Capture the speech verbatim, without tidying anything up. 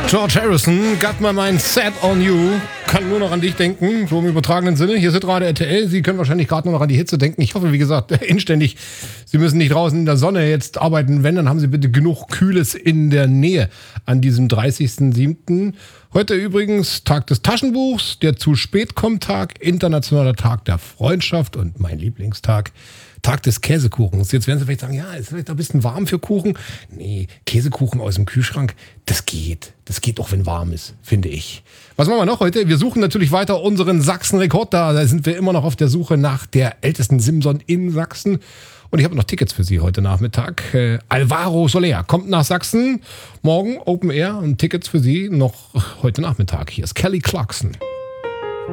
George Harrison, Got My Mind Set on You, kann nur noch an dich denken, so im übertragenen Sinne. Hier ist gerade R T L, Sie können wahrscheinlich gerade nur noch an die Hitze denken. Ich hoffe, wie gesagt, inständig, Sie müssen nicht draußen in der Sonne jetzt arbeiten. Wenn, dann haben Sie bitte genug Kühles in der Nähe an diesem dreißigsten siebten Heute übrigens Tag des Taschenbuchs, der zu spät kommt Tag, internationaler Tag der Freundschaft und mein Lieblingstag, Tag des Käsekuchens. Jetzt werden Sie vielleicht sagen, ja, ist vielleicht ein bisschen warm für Kuchen. Nee, Käsekuchen aus dem Kühlschrank, das geht. Das geht auch, wenn warm ist, finde ich. Was machen wir noch heute? Wir suchen natürlich weiter unseren Sachsen-Rekord. Da, da sind wir immer noch auf der Suche nach der ältesten Simson in Sachsen. Und ich habe noch Tickets für Sie heute Nachmittag. Äh, Alvaro Soler kommt nach Sachsen. Morgen Open Air und Tickets für Sie noch heute Nachmittag. Hier ist Kelly Clarkson.